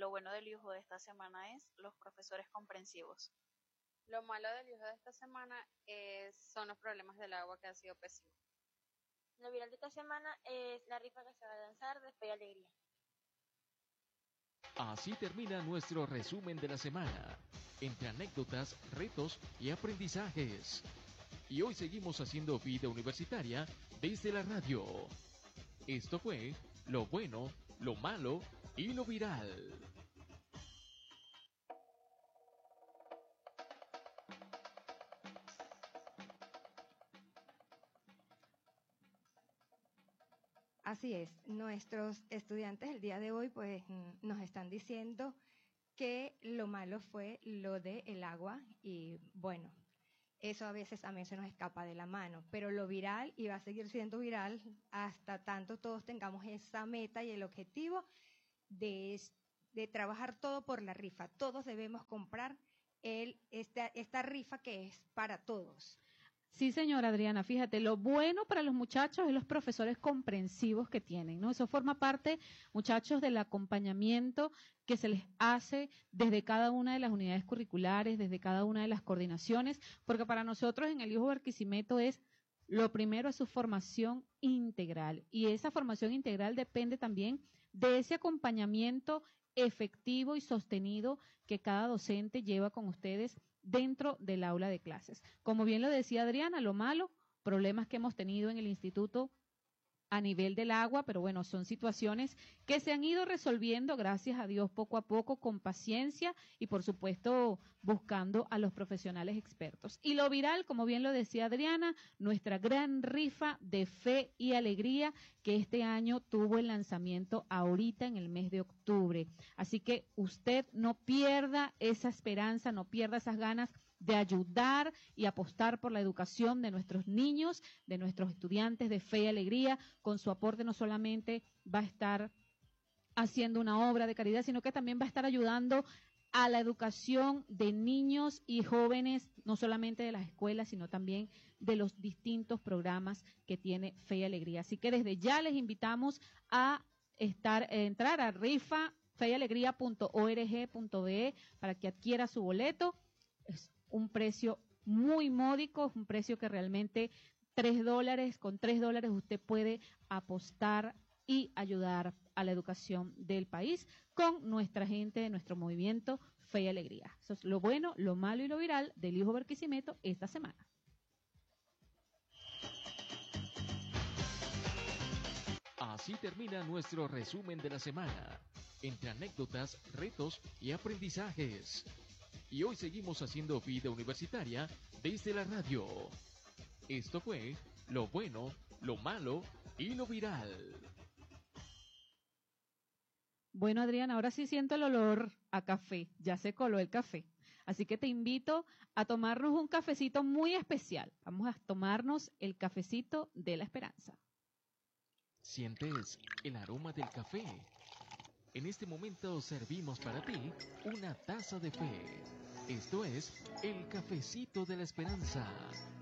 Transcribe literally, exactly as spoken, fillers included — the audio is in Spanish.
lo bueno del yujú de esta semana es los profesores comprensivos. Lo malo del yujú de esta semana es, son los problemas del agua, que ha sido pésimo. Lo viral de esta semana es la rifa que se va a lanzar de Fe y Alegría. Así termina nuestro resumen de la semana, entre anécdotas, retos y aprendizajes. Y hoy seguimos haciendo vida universitaria desde la radio. Esto fue lo bueno, lo malo y lo viral. Así es, nuestros estudiantes el día de hoy pues nos están diciendo que lo malo fue lo del agua y bueno, eso a veces también se nos escapa de la mano, pero lo viral y va a seguir siendo viral hasta tanto todos tengamos esa meta y el objetivo de, de trabajar todo por la rifa. Todos debemos comprar el, esta, esta rifa que es para todos. Sí, señora Adriana, fíjate, lo bueno para los muchachos es los profesores comprensivos que tienen, ¿no? Eso forma parte, muchachos, del acompañamiento que se les hace desde cada una de las unidades curriculares, desde cada una de las coordinaciones, porque para nosotros en el yujú Barquisimeto es, lo primero es su formación integral, y esa formación integral depende también de ese acompañamiento efectivo y sostenido que cada docente lleva con ustedes dentro del aula de clases. Como bien lo decía Adriana, lo malo, problemas que hemos tenido en el instituto a nivel del agua, pero bueno, son situaciones que se han ido resolviendo, gracias a Dios, poco a poco, con paciencia y por supuesto buscando a los profesionales expertos. Y lo viral, como bien lo decía Adriana, nuestra gran rifa de Fe y Alegría, que este año tuvo el lanzamiento ahorita en el mes de octubre. Así que usted no pierda esa esperanza, no pierda esas ganas de ayudar y apostar por la educación de nuestros niños, de nuestros estudiantes de Fe y Alegría. Con su aporte no solamente va a estar haciendo una obra de caridad, sino que también va a estar ayudando a la educación de niños y jóvenes, no solamente de las escuelas, sino también de los distintos programas que tiene Fe y Alegría. Así que desde ya les invitamos a estar, a entrar a rifa fe y alegría punto org punto be para que adquiera su boleto. Es un precio muy módico, es un precio que realmente tres dólares, con tres dólares usted puede apostar y ayudar a la educación del país con nuestra gente de nuestro movimiento Fe y Alegría. Eso es lo bueno, lo malo y lo viral del yujú Barquisimeto esta semana. Así termina nuestro resumen de la semana, entre anécdotas, retos y aprendizajes. Y hoy seguimos haciendo vida universitaria desde la radio. Esto fue lo bueno, lo malo y lo viral. Bueno, Adriana, ahora sí siento el olor a café, ya se coló el café. Así que te invito a tomarnos un cafecito muy especial. Vamos a tomarnos el cafecito de la esperanza. ¿Sientes el aroma del café? En este momento servimos para ti una taza de fe. Esto es el cafecito de la esperanza.